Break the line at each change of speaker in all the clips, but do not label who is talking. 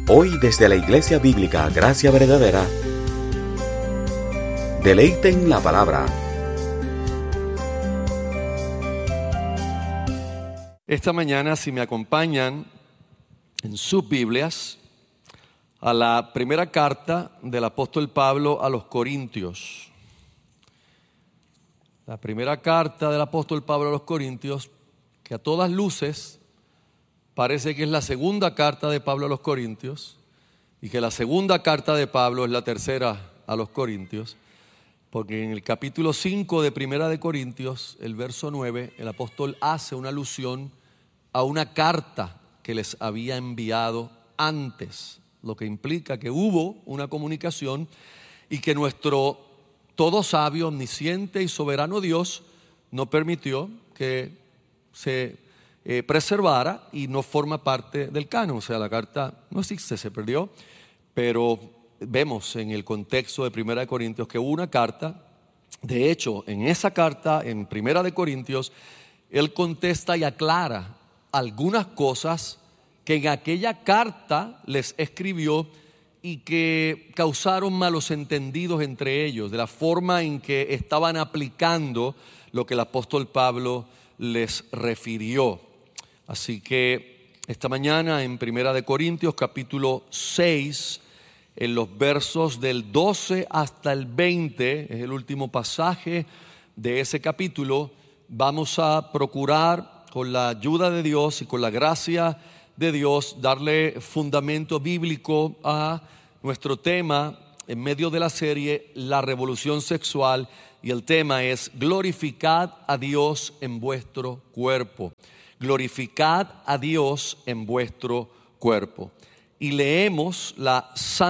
Hoy desde la Iglesia Bíblica Gracia Verdadera, deleiten la palabra.
Esta mañana, si me acompañan en sus Biblias, a la primera carta del apóstol Pablo a los Corintios. La primera carta del apóstol Pablo a los Corintios, que a todas luces parece que es la segunda carta de Pablo a los Corintios, y que la segunda carta de Pablo es la tercera a los Corintios, porque en el capítulo 5 de Primera de Corintios, el verso 9, el apóstol hace una alusión a una carta que les había enviado antes, lo que implica que hubo una comunicación y que nuestro todo sabio, omnisciente y soberano Dios no permitió que se preservara y no forma parte del canon. O sea, la carta no existe, se perdió, pero vemos en el contexto de Primera de Corintios que hubo una carta. De hecho, en esa carta, en Primera de Corintios, él contesta y aclara algunas cosas que en aquella carta les escribió y que causaron malos entendidos entre ellos, de la forma en que estaban aplicando lo que el apóstol Pablo les refirió. Así que esta mañana en Primera de Corintios capítulo 6, en los versos del 12 hasta el 20, es el último pasaje de ese capítulo, vamos a procurar con la ayuda de Dios y con la gracia de Dios darle fundamento bíblico a nuestro tema en medio de la serie La Revolución Sexual, y el tema es glorificad a Dios en vuestro cuerpo. Glorificad a Dios en vuestro cuerpo. Y leemos la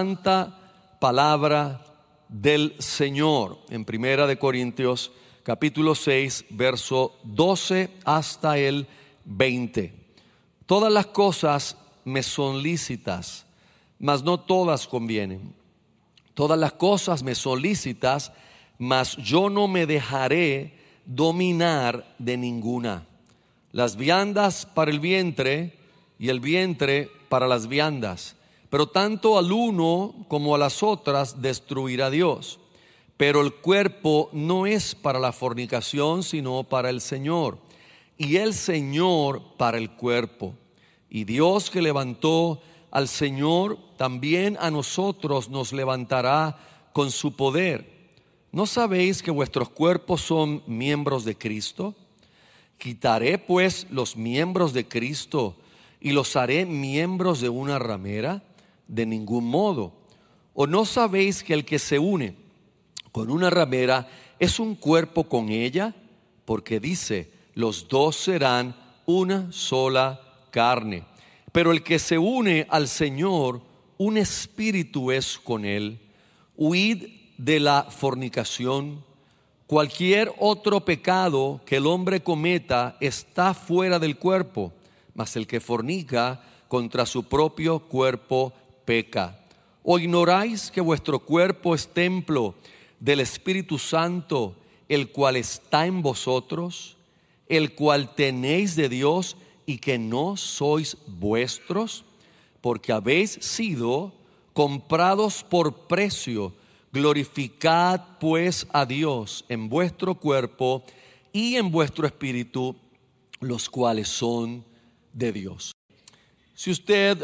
santa palabra del Señor en Primera de Corintios capítulo 6, verso 12 hasta el 20. Todas las cosas me son lícitas, mas no todas convienen. Todas las cosas me son lícitas, mas yo no me dejaré dominar de ninguna. Las viandas para el vientre y el vientre para las viandas, pero tanto al uno como a las otras destruirá Dios. Pero el cuerpo no es para la fornicación, sino para el Señor, y el Señor para el cuerpo. Y Dios que levantó al Señor, también a nosotros nos levantará con su poder. ¿No sabéis que vuestros cuerpos son miembros de Cristo? ¿Quitaré pues los miembros de Cristo y los haré miembros de una ramera? De ningún modo. ¿O no sabéis que el que se une con una ramera es un cuerpo con ella? Porque dice, los dos serán una sola carne. Pero el que se une al Señor, un espíritu es con él. Huid de la fornicación. Cualquier otro pecado que el hombre cometa está fuera del cuerpo, mas el que fornica contra su propio cuerpo peca. ¿O ignoráis que vuestro cuerpo es templo del Espíritu Santo, el cual está en vosotros, el cual tenéis de Dios, y que no sois vuestros? Porque habéis sido comprados por precio. Glorificad pues a Dios en vuestro cuerpo y en vuestro espíritu, los cuales son de Dios. Si usted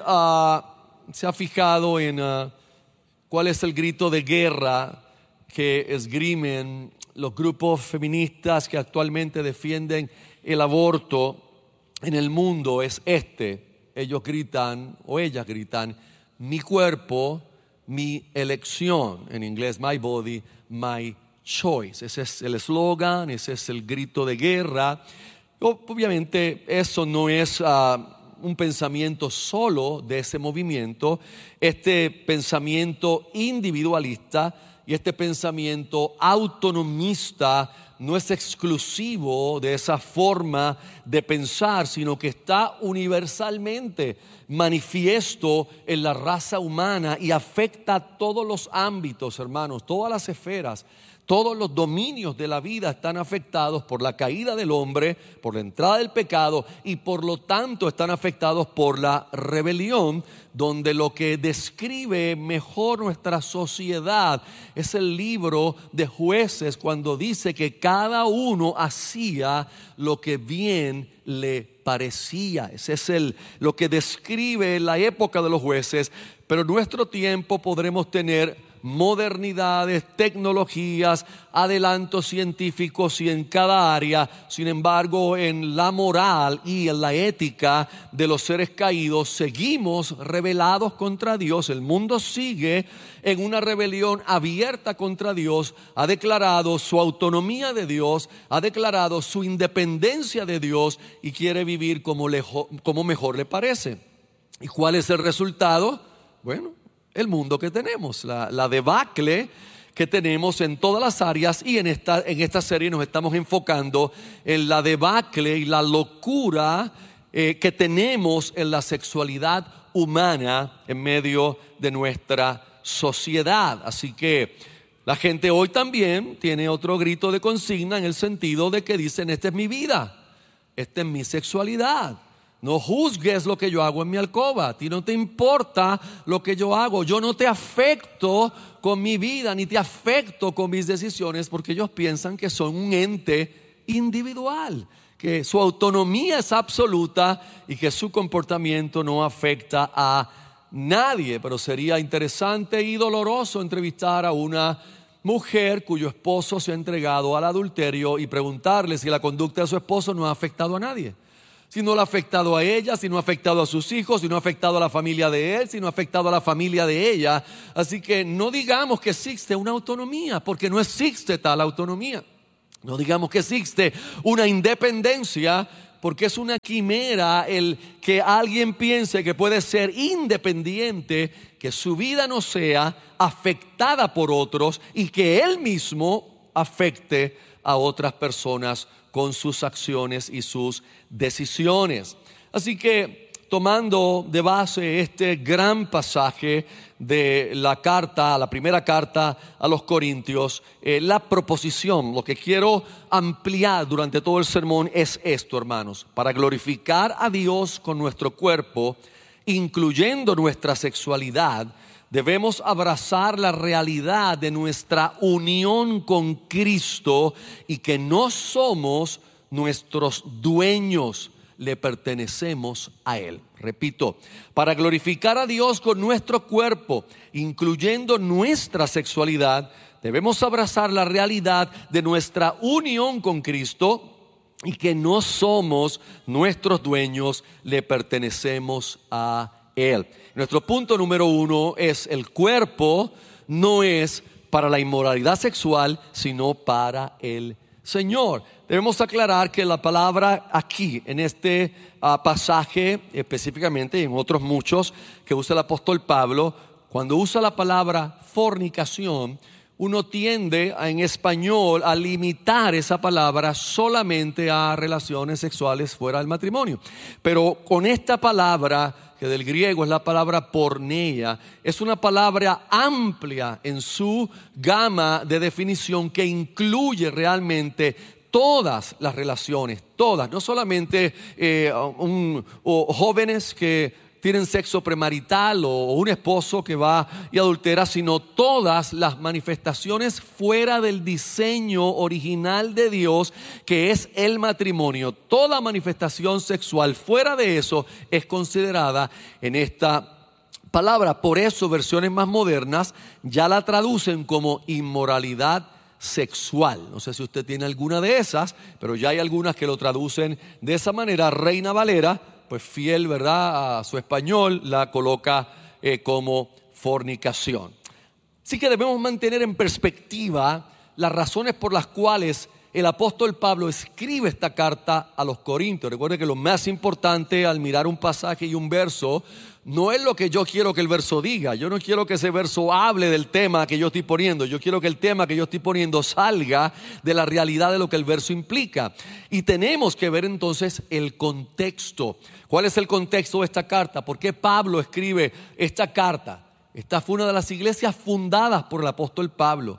se ha fijado en cuál es el grito de guerra que esgrimen los grupos feministas que actualmente defienden el aborto en el mundo, es ellos gritan o ellas gritan: mi cuerpo, mi elección. En inglés, my body, my choice. Ese es el eslogan, ese es el grito de guerra. Obviamente eso no es un pensamiento solo de ese movimiento. Este pensamiento individualista y este pensamiento autonomista no es exclusivo de esa forma de pensar, sino que está universalmente manifiesto en la raza humana y afecta a todos los ámbitos, hermanos, todas las esferas Todos los dominios de la vida están afectados por la caída del hombre, por la entrada del pecado y por lo tanto están afectados por la rebelión, donde lo que describe mejor nuestra sociedad es el libro de Jueces, cuando dice que cada uno hacía lo que bien le parecía. Ese es lo que describe la época de los jueces, pero en nuestro tiempo podremos tener modernidades, tecnologías, adelantos científicos y en cada área. Sin embargo, en la moral y en la ética de los seres caídos seguimos rebelados contra Dios. El mundo sigue en una rebelión abierta contra Dios, ha declarado su autonomía de Dios, ha declarado su independencia de Dios y quiere vivir como mejor le parece. ¿Y cuál es el resultado? Bueno, el mundo que tenemos, la debacle que tenemos en todas las áreas, y en esta serie nos estamos enfocando en la debacle y la locura que tenemos en la sexualidad humana en medio de nuestra sociedad. Así que la gente hoy también tiene otro grito de consigna en el sentido de que dicen: esta es mi vida, esta es mi sexualidad. No juzgues lo que yo hago en mi alcoba. A ti no te importa lo que yo hago. Yo no te afecto con mi vida, ni te afecto con mis decisiones, porque ellos piensan que son un ente individual, que su autonomía es absoluta y que su comportamiento no afecta a nadie. Pero sería interesante y doloroso entrevistar a una mujer cuyo esposo se ha entregado al adulterio y preguntarle si la conducta de su esposo no ha afectado a nadie. Si no le ha afectado a ella, si no ha afectado a sus hijos, si no ha afectado a la familia de él, si no ha afectado a la familia de ella. Así que no digamos que existe una autonomía, porque no existe tal autonomía. No digamos que existe una independencia, porque es una quimera el que alguien piense que puede ser independiente, que su vida no sea afectada por otros y que él mismo afecte a otras personas con sus acciones y sus decisiones. Así que, tomando de base este gran pasaje de la primera carta a los Corintios, la proposición, lo que quiero ampliar durante todo el sermón es esto, hermanos: para glorificar a Dios con nuestro cuerpo, incluyendo nuestra sexualidad, debemos abrazar la realidad de nuestra unión con Cristo y que no somos nuestros dueños, le pertenecemos a Él. Repito, para glorificar a Dios con nuestro cuerpo, incluyendo nuestra sexualidad, debemos abrazar la realidad de nuestra unión con Cristo y que no somos nuestros dueños, le pertenecemos a Él. Nuestro punto número 1 es: el cuerpo no es para la inmoralidad sexual, sino para el Señor. Debemos aclarar que la palabra aquí, en este pasaje específicamente y en otros muchos que usa el apóstol Pablo, cuando usa la palabra fornicación, uno tiende en español a limitar esa palabra solamente a relaciones sexuales fuera del matrimonio. Pero con esta palabra, que del griego es la palabra porneia, es una palabra amplia en su gama de definición que incluye realmente todas las relaciones, todas, no solamente jóvenes que tienen sexo premarital o un esposo que va y adultera, sino todas las manifestaciones fuera del diseño original de Dios, que es el matrimonio. Toda manifestación sexual fuera de eso es considerada en esta palabra. Por eso versiones más modernas ya la traducen como inmoralidad sexual. No sé si usted tiene alguna de esas, pero ya hay algunas que lo traducen de esa manera. Reina Valera, pues fiel, ¿verdad?, a su español, la coloca como fornicación. Así que debemos mantener en perspectiva las razones por las cuales el apóstol Pablo escribe esta carta a los Corintios. Recuerde que lo más importante al mirar un pasaje y un verso no es lo que yo quiero que el verso diga. Yo no quiero que ese verso hable del tema que yo estoy poniendo. Yo quiero que el tema que yo estoy poniendo salga de la realidad de lo que el verso implica. Y tenemos que ver entonces el contexto. ¿Cuál es el contexto de esta carta? ¿Por qué Pablo escribe esta carta? Esta fue una de las iglesias fundadas por el apóstol Pablo.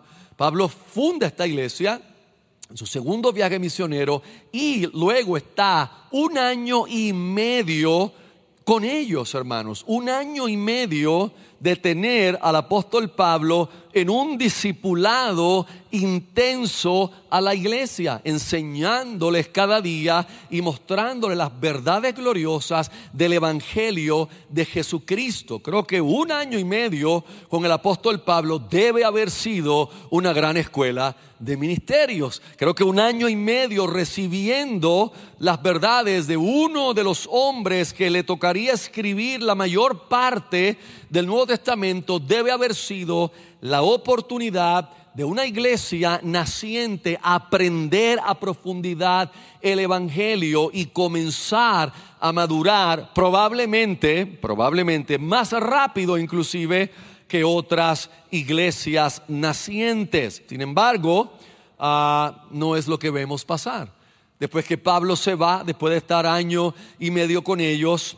Pablo funda esta iglesia en su segundo viaje misionero y luego está 1 año y medio con ellos, hermanos. 1 año y medio de tener al apóstol Pablo en un discipulado intenso a la iglesia, enseñándoles cada día y mostrándoles las verdades gloriosas del evangelio de Jesucristo. Creo que 1 año y medio con el apóstol Pablo debe haber sido una gran escuela de ministerios. Creo que 1 año y medio recibiendo las verdades de uno de los hombres que le tocaría escribir la mayor parte del Nuevo Testamento debe haber sido la oportunidad de una iglesia naciente aprender a profundidad el evangelio y comenzar a madurar probablemente más rápido inclusive que otras iglesias nacientes. Sin embargo, no es lo que vemos pasar. Después que Pablo se va, después de estar 1 año y medio con ellos,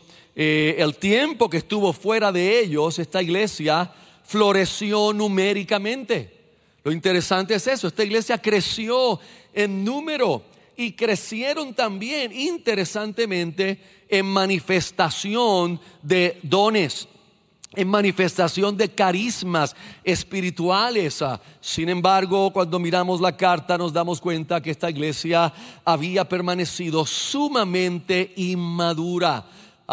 el tiempo que estuvo fuera de ellos, esta iglesia floreció numéricamente. Lo interesante es eso, esta iglesia creció en número y crecieron también interesantemente en manifestación de dones, en manifestación de carismas espirituales. Sin embargo, cuando miramos la carta nos damos cuenta que esta iglesia había permanecido sumamente inmadura.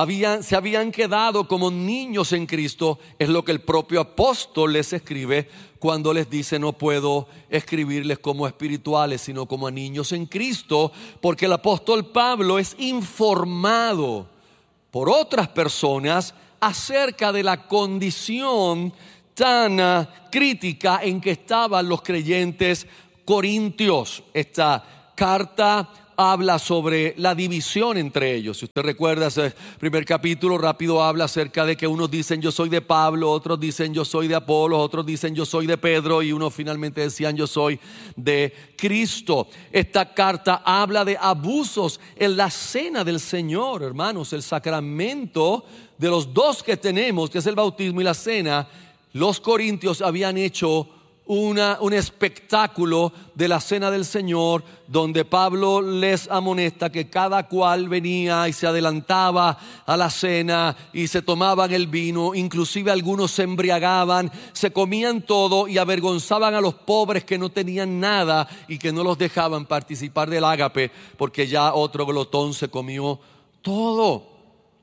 Se habían quedado como niños en Cristo. Es lo que el propio apóstol les escribe cuando les dice: no puedo escribirles como espirituales, sino como a niños en Cristo, porque el apóstol Pablo es informado por otras personas acerca de la condición tan crítica en que estaban los creyentes corintios. Esta carta habla sobre la división entre ellos. Si usted recuerda ese primer capítulo, rápido habla acerca de que unos dicen yo soy de Pablo, otros dicen yo soy de Apolo, otros dicen yo soy de Pedro y unos finalmente decían yo soy de Cristo. Esta carta habla de abusos en la cena del Señor, hermanos, el sacramento de los dos que tenemos, que es el bautismo y la cena. Los corintios habían hecho un espectáculo de la cena del Señor, donde Pablo les amonesta que cada cual venía y se adelantaba a la cena y se tomaban el vino, inclusive algunos se embriagaban, se comían todo y avergonzaban a los pobres que no tenían nada y que no los dejaban participar del ágape, porque ya otro glotón se comió todo.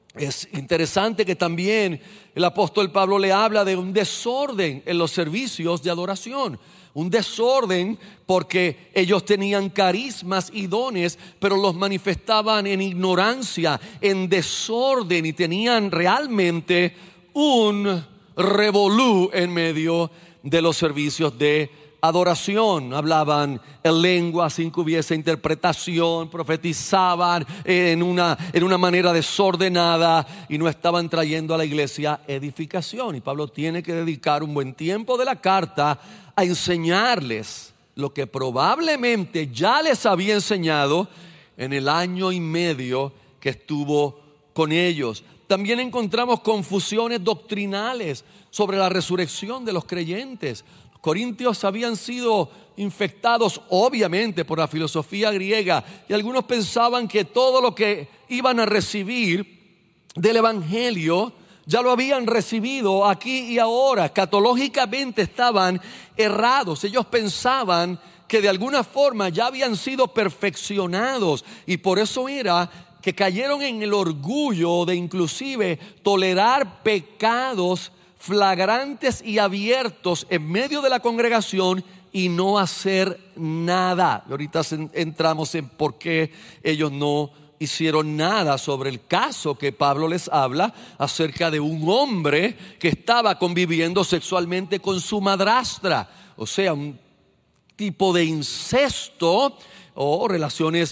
Es interesante que también el apóstol Pablo le habla de un desorden en los servicios de adoración. Un desorden porque ellos tenían carismas y dones, pero los manifestaban en ignorancia, en desorden, y tenían realmente un revolú en medio de los servicios de adoración. Hablaban en lengua sin que hubiese interpretación, profetizaban en una manera desordenada y no estaban trayendo a la iglesia edificación. Y Pablo tiene que dedicar un buen tiempo de la carta a enseñarles lo que probablemente ya les había enseñado en el 1 año y medio que estuvo con ellos. También encontramos confusiones doctrinales sobre la resurrección de los creyentes. Corintios habían sido infectados obviamente por la filosofía griega y algunos pensaban que todo lo que iban a recibir del evangelio ya lo habían recibido aquí y ahora. Escatológicamente estaban errados. Ellos pensaban que de alguna forma ya habían sido perfeccionados y por eso era que cayeron en el orgullo de inclusive tolerar pecados flagrantes y abiertos en medio de la congregación y no hacer nada. Y ahorita entramos en por qué ellos no hicieron nada sobre el caso que Pablo les habla acerca de un hombre que estaba conviviendo sexualmente con su madrastra, o sea, un tipo de incesto o relaciones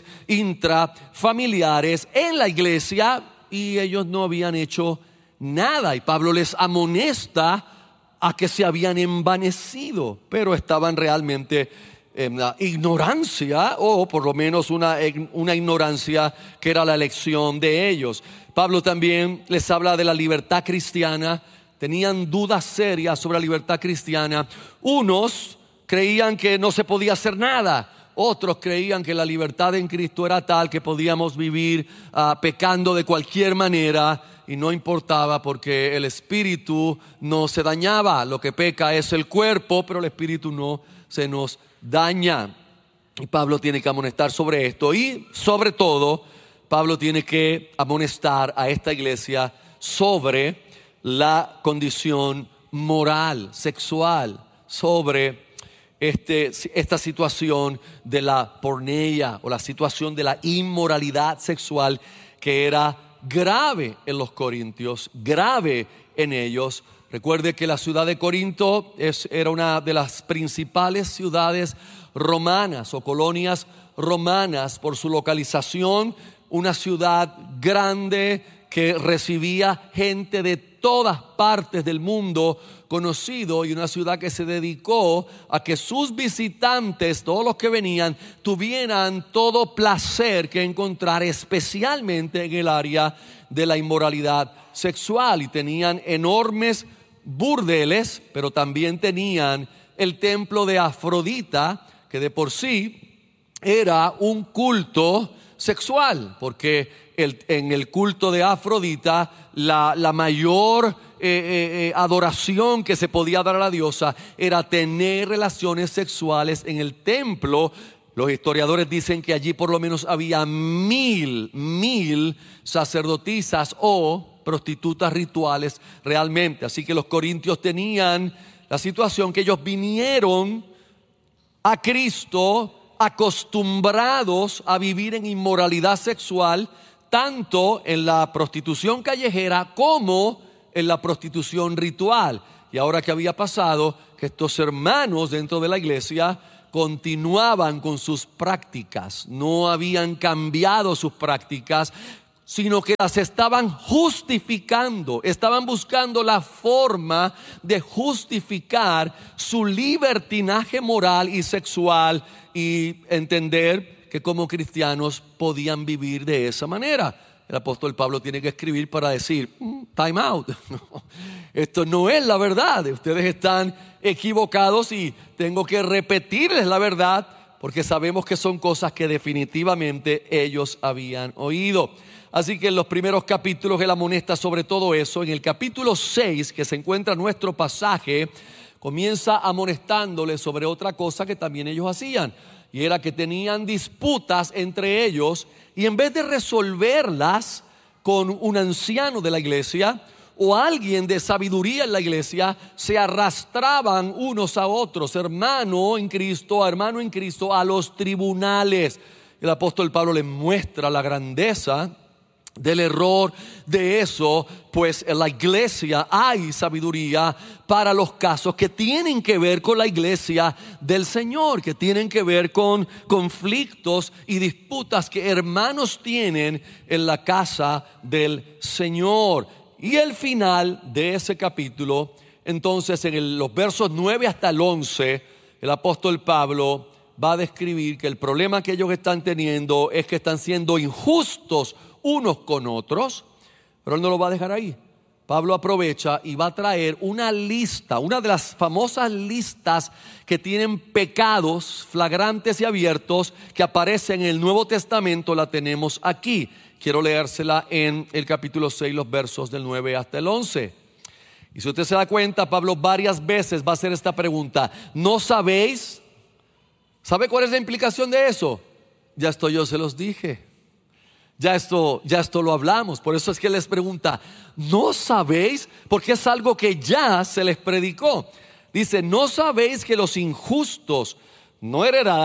intrafamiliares en la iglesia, y ellos no habían hecho nada, y Pablo les amonesta a que se habían envanecido, pero estaban realmente en la ignorancia, o por lo menos una ignorancia que era la elección de ellos. Pablo también les habla de la libertad cristiana. Tenían dudas serias sobre la libertad cristiana. Unos creían que no se podía hacer nada. Otros creían que la libertad en Cristo era tal que podíamos vivir pecando de cualquier manera y no importaba porque el espíritu no se dañaba. Lo que peca es el cuerpo, pero el espíritu no se nos daña. Y Pablo tiene que amonestar sobre esto. Y sobre todo, Pablo tiene que amonestar a esta iglesia sobre la condición moral, sexual, sobre esta situación de la porneia o la situación de la inmoralidad sexual que era grave en los corintios, grave en ellos. Recuerde que la ciudad de Corinto era una de las principales ciudades romanas o colonias romanas por su localización, una ciudad grande que recibía gente de todas partes del mundo conocido, y una ciudad que se dedicó a que sus visitantes, todos los que venían, tuvieran todo placer que encontrar, especialmente en el área de la inmoralidad sexual. Y tenían enormes burdeles, pero también tenían el templo de Afrodita, que de por sí era un culto sexual, porque en el culto de Afrodita la mayor adoración que se podía dar a la diosa era tener relaciones sexuales en el templo. Los historiadores dicen que allí por lo menos había 1000 sacerdotisas o prostitutas rituales realmente. Así que los corintios tenían la situación que ellos vinieron a Cristo acostumbrados a vivir en inmoralidad sexual, tanto en la prostitución callejera como en la prostitución ritual. Y ahora, ¿qué había pasado? Que estos hermanos dentro de la iglesia continuaban con sus prácticas, no habían cambiado sus prácticas, sino que las estaban justificando, estaban buscando la forma de justificar su libertinaje moral y sexual y entender que como cristianos podían vivir de esa manera. El apóstol Pablo tiene que escribir para decir, time out, esto no es la verdad, ustedes están equivocados y tengo que repetirles la verdad porque sabemos que son cosas que definitivamente ellos habían oído. Así que en los primeros capítulos él amonesta sobre todo eso. En el capítulo 6, que se encuentra nuestro pasaje, comienza amonestándoles sobre otra cosa que también ellos hacían, y era que tenían disputas entre ellos, y en vez de resolverlas con un anciano de la iglesia o alguien de sabiduría en la iglesia, se arrastraban unos a otros, hermano en Cristo, a los tribunales. El apóstol Pablo les muestra la grandeza del error de eso, pues en la iglesia hay sabiduría para los casos que tienen que ver con la iglesia del Señor, que tienen que ver con conflictos y disputas que hermanos tienen en la casa del Señor. Y el final de ese capítulo, entonces en los versos 9 hasta el 11, el apóstol Pablo va a describir que el problema que ellos están teniendo es que están siendo injustos unos con otros, pero él no lo va a dejar ahí. Pablo aprovecha y va a traer una lista, una de las famosas listas que tienen pecados flagrantes y abiertos que aparecen en el Nuevo Testamento. La tenemos aquí. Quiero leérsela en el capítulo 6, los versos del 9 hasta el 11. Y si usted se da cuenta, Pablo varias veces va a hacer esta pregunta: ¿no sabéis? ¿Sabe cuál es la implicación de eso? Ya esto yo se los dije. Ya esto lo hablamos. Por eso es que les pregunta: ¿no sabéis? Porque es algo que ya se les predicó. Dice: ¿no sabéis que los injustos no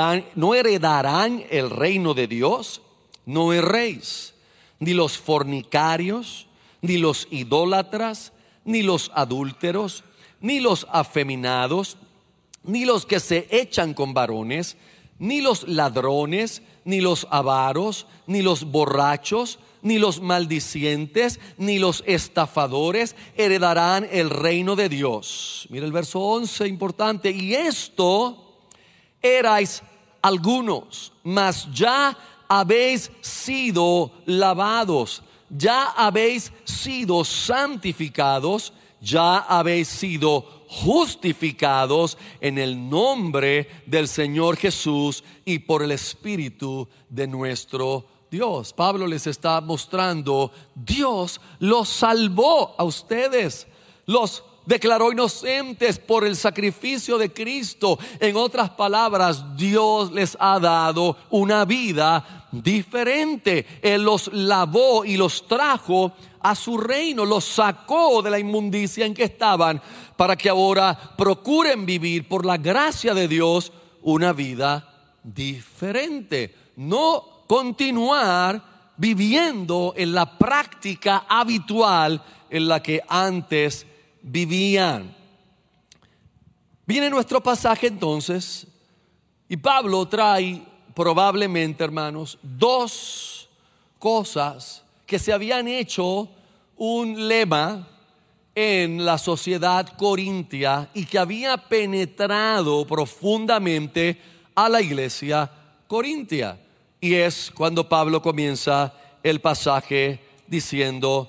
heredarán el reino de Dios? No erréis, ni los fornicarios, ni los idólatras, ni los adúlteros, ni los afeminados, ni los que se echan con varones, ni los ladrones, ni los avaros, ni los borrachos, ni los maldicientes, ni los estafadores heredarán el reino de Dios. Mira el verso 11, importante. Y esto erais algunos, mas ya habéis sido lavados, ya habéis sido santificados, ya habéis sido justificados en el nombre del Señor Jesús y por el Espíritu de nuestro Dios. Pablo les está mostrando, Dios los salvó a ustedes, los declaró inocentes por el sacrificio de Cristo. En otras palabras, Dios les ha dado una vida diferente. Él los lavó y los trajo a su reino, los sacó de la inmundicia en que estaban, para que ahora procuren vivir por la gracia de Dios una vida diferente. No continuar viviendo en la práctica habitual en la que antes vivían. Viene nuestro pasaje entonces, y Pablo trae probablemente, hermanos, dos cosas que se habían hecho un lema en la sociedad corintia y que había penetrado profundamente a la iglesia corintia. Y es cuando Pablo comienza el pasaje diciendo: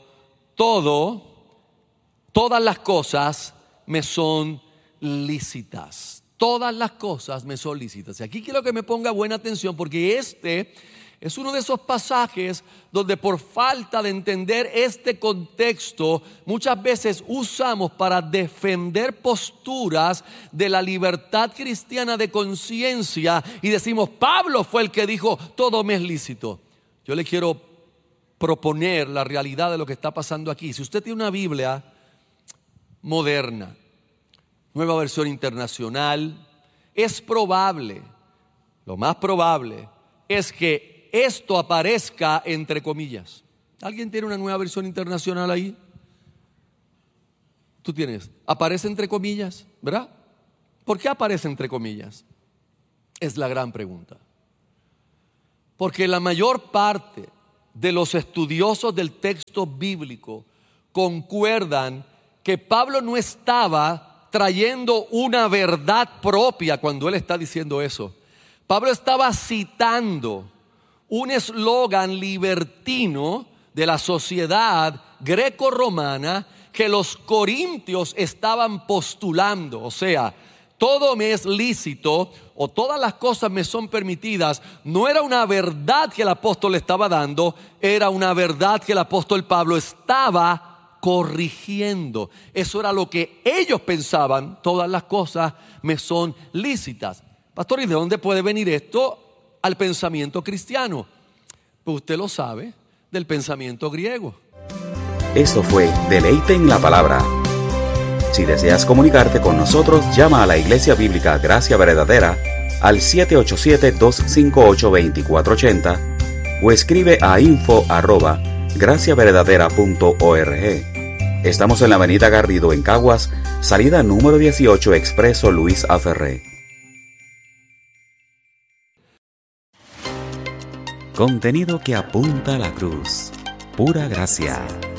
todas las cosas me son lícitas. Todas las cosas me son lícitas. Y aquí quiero que me ponga buena atención, porque este es uno de esos pasajes donde, por falta de entender este contexto, muchas veces usamos para defender posturas de la libertad cristiana de conciencia y decimos: Pablo fue el que dijo todo me es lícito. Yo le quiero proponer la realidad de lo que está pasando aquí. Si usted tiene una Biblia moderna, Nueva Versión Internacional, es probable, lo más probable es que esto aparezca entre comillas. ¿Alguien tiene una Nueva Versión Internacional ahí? Tú tienes. Aparece entre comillas, ¿verdad? ¿Por qué aparece entre comillas? Es la gran pregunta. Porque la mayor parte de los estudiosos del texto bíblico concuerdan que Pablo no estaba trayendo una verdad propia cuando él está diciendo eso. Pablo estaba citando un eslogan libertino de la sociedad greco-romana que los corintios estaban postulando. O sea, todo me es lícito o todas las cosas me son permitidas. No era una verdad que el apóstol le estaba dando, era una verdad que el apóstol Pablo estaba corrigiendo. Eso era lo que ellos pensaban: todas las cosas me son lícitas. Pastor, ¿y de dónde puede venir esto al pensamiento cristiano? Pues usted lo sabe, del pensamiento griego.
Esto fue Deleite en la Palabra. Si deseas comunicarte con nosotros, llama a la Iglesia Bíblica Gracia Verdadera al 787-258-2480 o escribe a info@graciaverdadera.org. Estamos en la avenida Garrido en Caguas, salida número 18, Expreso Luis A. Ferré. Contenido que apunta a la cruz. Pura gracia.